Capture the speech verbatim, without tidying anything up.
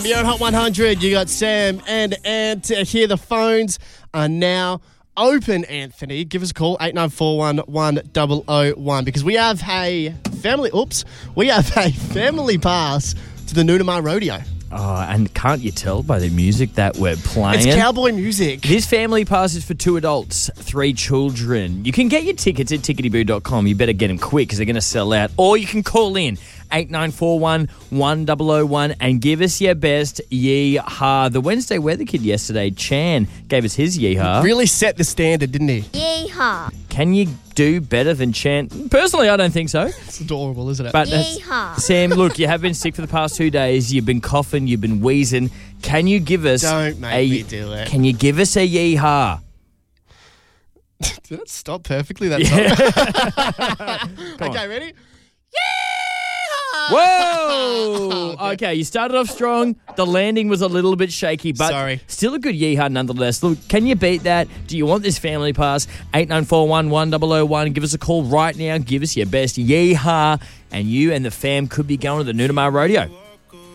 You're at Hot one hundred. You got Sam and Ant here. The phones are now open, Anthony. Give us a call, eight nine four one, one zero zero one, because we have a family, oops, we have a family pass to the Noonamar Rodeo. Oh, and can't you tell by the music that we're playing? It's cowboy music. This family pass is for two adults, three children. You can get your tickets at tickety boo dot com. You better get them quick because they're going to sell out. Or you can call in eight nine four one, one zero zero one and give us your best yee-haw. The Wednesday Weather Kid yesterday, Chan, gave us his yee-haw. Really set the standard, didn't he? Yee-haw. Can you do better than Chan? Personally, I don't think so. It's adorable, isn't it? But uh, Yee-haw. Sam, look, you have been sick for the past two days. You've been coughing. You've been wheezing. Can you give us Don't make a, me do it. Can you give us a yee-haw? Did that stop perfectly? That Come okay, on. ready? Whoa! Okay, you started off strong. The landing was a little bit shaky, but Sorry. still a good yee-haw nonetheless. Look, can you beat that? Do you want this family pass? eight nine four one, one zero zero one. Give us a call right now. Give us your best yee-haw, and you and the fam could be going to the Noonamar Rodeo.